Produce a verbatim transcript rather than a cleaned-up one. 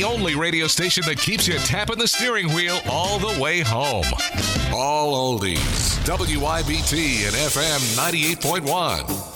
the only radio station that keeps you tapping the steering wheel all the way home. All oldies. W I B T and F M ninety-eight point one.